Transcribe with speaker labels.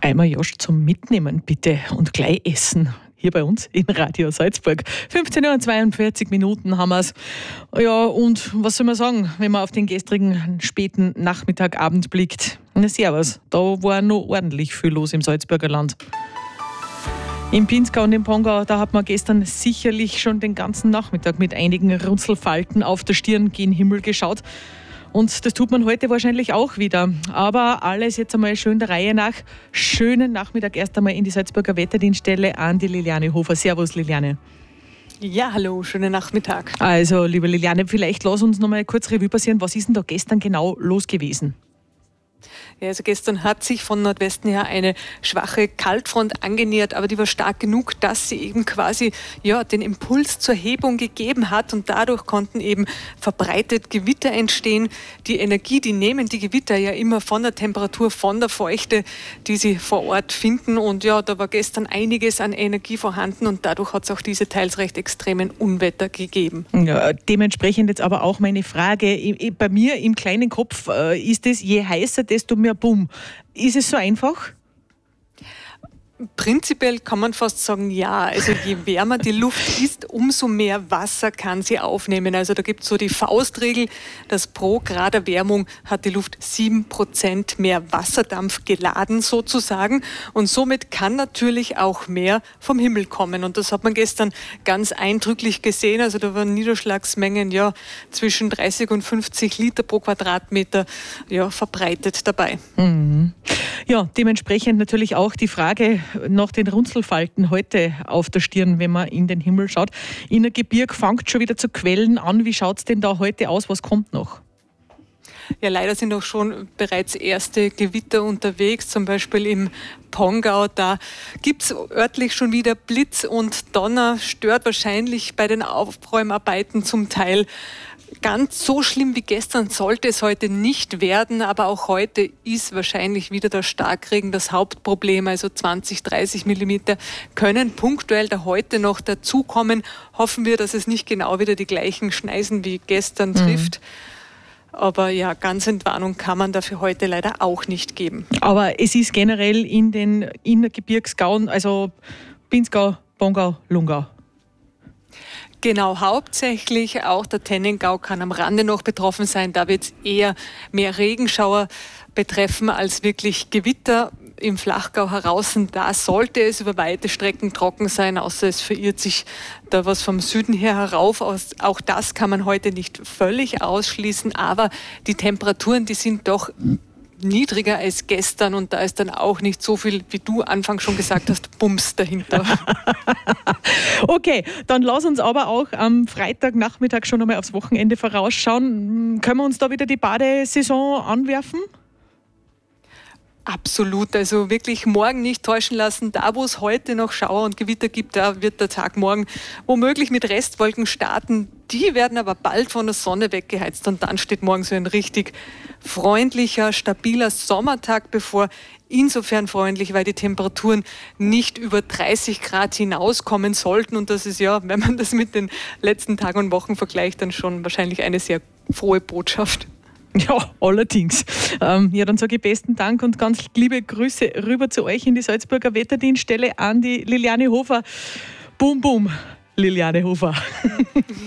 Speaker 1: Einmal Jost zum Mitnehmen bitte und gleich essen. Hier bei uns in Radio Salzburg. 15:42 Uhr haben wir es. Ja, und was soll man sagen, wenn man auf den gestrigen späten Nachmittagabend blickt? Na servus, da war noch ordentlich viel los im Salzburger Land. Im Pinzgau und im Pongau, da hat man gestern sicherlich schon den ganzen Nachmittag mit einigen Runzelfalten auf der Stirn gen Himmel geschaut. Und das tut man heute wahrscheinlich auch wieder. Aber alles jetzt einmal schön der Reihe nach. Schönen Nachmittag erst einmal in die Salzburger Wetterdienststelle an die Liliane Hofer. Servus, Liliane.
Speaker 2: Ja, hallo, schönen Nachmittag.
Speaker 1: Also, liebe Liliane, vielleicht lass uns noch mal kurz Revue passieren. Was ist denn da gestern genau los gewesen?
Speaker 2: Ja, also gestern hat sich von Nordwesten her eine schwache Kaltfront angenähert, aber die war stark genug, dass sie eben quasi den Impuls zur Hebung gegeben hat und dadurch konnten eben verbreitet Gewitter entstehen. Die Energie, die nehmen die Gewitter ja immer von der Temperatur, von der Feuchte, die sie vor Ort finden und ja, da war gestern einiges an Energie vorhanden und dadurch hat es auch diese teils recht extremen Unwetter gegeben.
Speaker 1: Ja, dementsprechend jetzt aber auch meine Frage, bei mir im kleinen Kopf ist es, je heißer, desto mehr Bumm. Ist es so einfach?
Speaker 2: Prinzipiell kann man fast sagen, ja. Also je wärmer die Luft ist, umso mehr Wasser kann sie aufnehmen. Also da gibt es so die Faustregel, dass pro Grad Erwärmung hat die Luft 7% mehr Wasserdampf geladen sozusagen. Und somit kann natürlich auch mehr vom Himmel kommen. Und das hat man gestern ganz eindrücklich gesehen. Also da waren Niederschlagsmengen zwischen 30 und 50 Liter pro Quadratmeter verbreitet dabei.
Speaker 1: Mhm. Ja, dementsprechend natürlich auch die Frage nach den Runzelfalten heute auf der Stirn, wenn man in den Himmel schaut. Innergebirg fängt schon wieder zu quellen an. Wie schaut es denn da heute aus? Was kommt noch?
Speaker 2: Ja, leider sind auch schon bereits erste Gewitter unterwegs, zum Beispiel im Pongau. Da gibt es örtlich schon wieder Blitz und Donner, stört wahrscheinlich bei den Aufräumarbeiten zum Teil. Ganz so schlimm wie gestern sollte es heute nicht werden, aber auch heute ist wahrscheinlich wieder der Starkregen das Hauptproblem. Also 20, 30 Millimeter können punktuell da heute noch dazukommen. Hoffen wir, dass es nicht genau wieder die gleichen Schneisen wie gestern trifft. Aber ja, ganz Entwarnung kann man dafür heute leider auch nicht geben.
Speaker 1: Aber es ist generell in den Innergebirgsgauen, also Pinzgau, Pongau, Lungau.
Speaker 2: Genau, hauptsächlich auch der Tennengau kann am Rande noch betroffen sein. Da wird es eher mehr Regenschauer betreffen als wirklich Gewitter. Im Flachgau heraus, da sollte es über weite Strecken trocken sein, außer es verirrt sich da was vom Süden her herauf. Auch das kann man heute nicht völlig ausschließen, aber die Temperaturen, die sind doch niedriger als gestern und da ist dann auch nicht so viel, wie du anfangs schon gesagt hast, Bums dahinter.
Speaker 1: Okay, dann lass uns aber auch am Freitagnachmittag schon einmal aufs Wochenende vorausschauen. Können wir uns da wieder die Badesaison anwerfen?
Speaker 2: Absolut, also wirklich morgen nicht täuschen lassen. Da, wo es heute noch Schauer und Gewitter gibt, da wird der Tag morgen womöglich mit Restwolken starten. Die werden aber bald von der Sonne weggeheizt und dann steht morgen so ein richtig freundlicher, stabiler Sommertag bevor. Insofern freundlich, weil die Temperaturen nicht über 30 Grad hinauskommen sollten und das ist wenn man das mit den letzten Tagen und Wochen vergleicht, dann schon wahrscheinlich eine sehr frohe Botschaft.
Speaker 1: Ja, allerdings. Dann sage ich besten Dank und ganz liebe Grüße rüber zu euch in die Salzburger Wetterdienststelle an die Liliane Hofer. Boom, boom, Liliane Hofer.